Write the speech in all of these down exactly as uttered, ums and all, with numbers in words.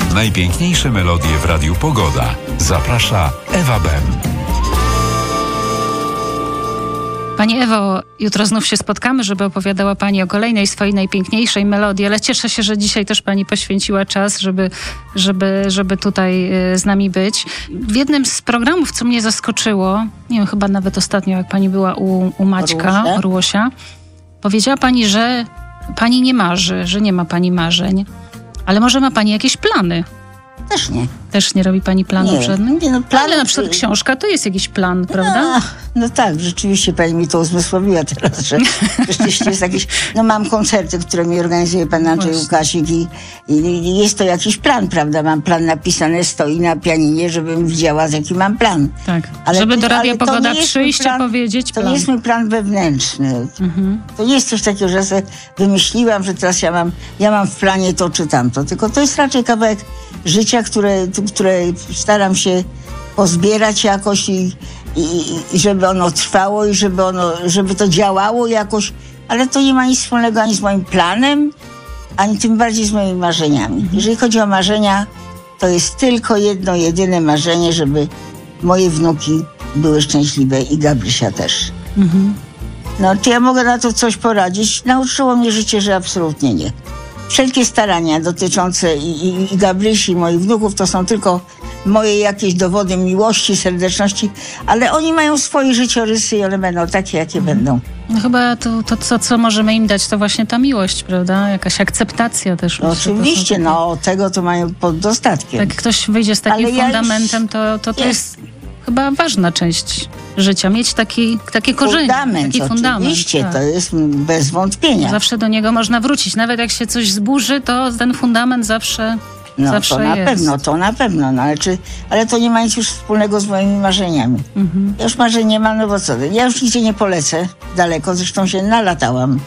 Najpiękniejsze melodie w Radiu Pogoda. Zaprasza Ewa Bem. Pani Ewo, jutro znów się spotkamy, żeby opowiadała Pani o kolejnej swojej najpiękniejszej melodii, ale cieszę się, że dzisiaj też Pani poświęciła czas, żeby, żeby, żeby tutaj z nami być. W jednym z programów, co mnie zaskoczyło, nie wiem, chyba nawet ostatnio, jak Pani była u, u Maćka, Orłosia. Orłosia, powiedziała Pani, że Pani nie marzy, że nie ma Pani marzeń, ale może ma Pani jakieś plany. Też nie. Też nie robi Pani planów Nie, żadnych? nie, no, plany- Ale na przykład książka to jest jakiś plan, prawda? No, no tak, rzeczywiście pani mi to uzmysłowiła teraz, że rzeczywiście jest jakiś... No mam koncerty, które mi organizuje pan Andrzej Właśnie. Łukasik i, i, i jest to jakiś plan, prawda? Mam plan napisany, stoi na pianinie, żebym widziała, jaki mam plan. Tak, Ale żeby to- do Radia ale to Pogoda nie jest mój przyjść i plan- powiedzieć To plan. nie jest mój plan wewnętrzny. Mhm. To nie jest coś takiego, że sobie wymyśliłam, że teraz ja mam, ja mam w planie to czy tamto, tylko to jest raczej kawałek życia, które, które staram się pozbierać jakoś i, i, i żeby ono trwało i żeby, ono, żeby to działało jakoś, ale to nie ma nic wspólnego ani z moim planem, ani tym bardziej z moimi marzeniami. Jeżeli chodzi o marzenia, to jest tylko jedno, jedyne marzenie, żeby moje wnuki były szczęśliwe i Gabrysia też. Mhm. No, czy ja mogę na to coś poradzić? Nauczyło mnie życie, że absolutnie nie. Wszelkie starania dotyczące i, i, i Gabrysi, i moich wnuków, to są tylko moje jakieś dowody miłości, serdeczności, ale oni mają swoje życiorysy i one będą takie, jakie będą. No chyba to, to co, co możemy im dać, to właśnie ta miłość, prawda? Jakaś akceptacja też. No, myślę, to są oczywiście, takie- no tego to mają pod dostatkiem. Jak ktoś wyjdzie z takim Ale ja już- fundamentem, to to, to jest- jest chyba ważna część życia. Mieć taki, takie korzenie, Fundament, taki fundament. oczywiście, tak. to jest bez wątpienia. Zawsze do niego można wrócić. Nawet jak się coś zburzy, to ten fundament zawsze, No zawsze to na jest. pewno, to na pewno, no ale, czy, ale to nie ma nic już wspólnego z moimi marzeniami. Mhm. Ja już marzeń nie mam, no bo co, ja już nigdzie nie polecę daleko, zresztą się nalatałam.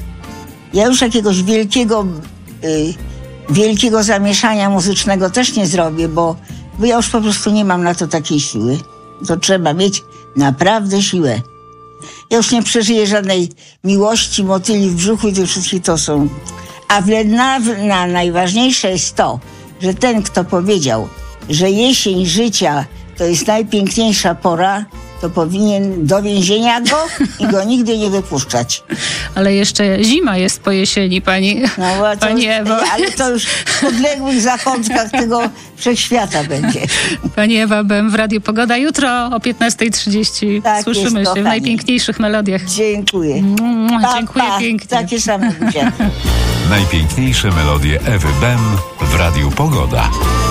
Ja już jakiegoś wielkiego, y, wielkiego zamieszania muzycznego też nie zrobię, bo, bo ja już po prostu nie mam na to takiej siły. To trzeba mieć naprawdę siłę. Ja już nie przeżyję żadnej miłości, motyli w brzuchu i tych wszystkich to są. A w, na, na najważniejsze jest to, że ten, kto powiedział, że jesień życia to jest najpiękniejsza pora, to powinien do więzienia go i go nigdy nie wypuszczać. Ale jeszcze zima jest po jesieni, pani, No, bo to, pani Ewo. ale to już w odległych zakątkach tego wszechświata będzie. Pani Ewa Bem w Radiu Pogoda. Jutro o piętnasta trzydzieści Tak słyszymy jest, się w kochani. najpiękniejszych melodiach. Dziękuję. Mm, Pa, dziękuję pa. pięknie. Takie same buziaki. Najpiękniejsze melodie Ewy Bem w Radiu Pogoda.